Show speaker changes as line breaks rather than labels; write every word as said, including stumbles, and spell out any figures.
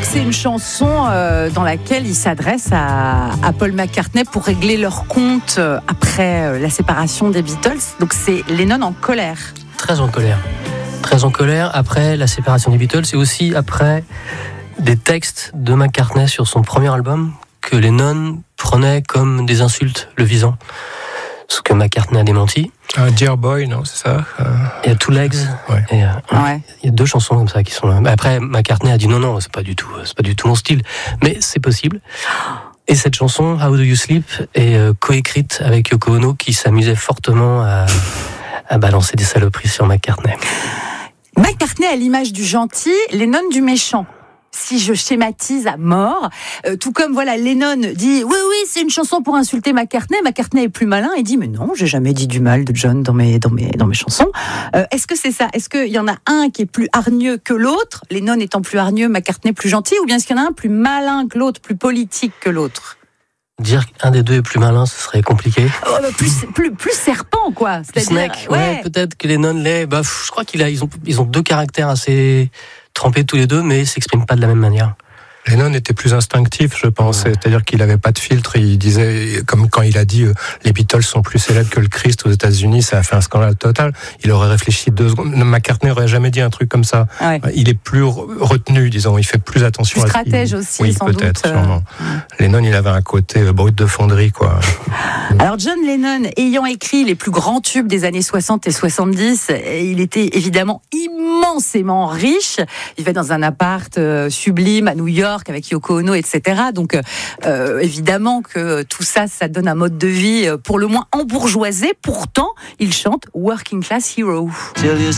c'est une chanson euh, dans laquelle il s'adresse à, à Paul McCartney pour régler leur compte euh, après euh, la séparation des Beatles. Donc c'est Lennon en colère.
Très en colère. Très en colère après la séparation des Beatles et aussi après des textes de McCartney sur son premier album que Lennon prenait comme des insultes le visant. Ce que McCartney a démenti.
Un Dear Boy, non, c'est ça.
Il y a Two Legs.
Ouais.
Et, euh,
Ouais.
il y a deux chansons comme ça qui sont là. Mais après, McCartney a dit non, non, c'est pas du tout, c'est pas du tout mon style. Mais c'est possible. Et cette chanson, How Do You Sleep, est euh, coécrite avec Yoko Ono, qui s'amusait fortement à, à balancer des saloperies sur McCartney.
McCartney a l'image du gentil, Lennon du méchant. Si je schématise à mort, euh, tout comme voilà, Lennon dit oui oui c'est une chanson pour insulter McCartney. McCartney est plus malin et dit mais non, j'ai jamais dit du mal de John dans mes dans mes dans mes chansons. Euh, est-ce que c'est ça? Est-ce qu'il y en a un qui est plus hargneux que l'autre, Lennon étant plus hargneux, McCartney plus gentil, ou bien est-ce qu'il y en a un plus malin que l'autre, plus politique que l'autre?
Dire qu'un des deux est plus malin, ce serait compliqué.
Oh, bah, plus plus plus serpent quoi. C'est-à-dire,
Snake, ouais. ouais, peut-être que Lennon l'est. Bah, je crois qu'il a, ils ont, ils ont deux caractères assez trempés tous les deux, mais ils s'expriment pas de la même manière.
Lennon était plus instinctif, je pense.
Ouais.
C'est-à-dire qu'il n'avait pas de filtre. Il disait, comme quand il a dit euh, les Beatles sont plus célèbres que le Christ aux États-Unis, ça a fait un scandale total. Il aurait réfléchi deux secondes. McCartney n'aurait jamais dit un truc comme ça.
Ouais.
Il est plus retenu, disons. Il fait plus attention
plus
à
stratège
ce qu'il...
aussi,
oui,
sans
peut-être,
doute.
sûrement.
Euh...
Lennon, il avait un côté euh, brut de fonderie, quoi.
Alors John Lennon, ayant écrit les plus grands tubes des années soixante et soixante-dix, il était évidemment immensément riche. Il vivait dans un appart euh, sublime à New York avec Yoko Ono, et cetera. Donc euh, évidemment que tout ça, ça donne un mode de vie pour le moins embourgeoisé. Pourtant, il chante Working Class Hero.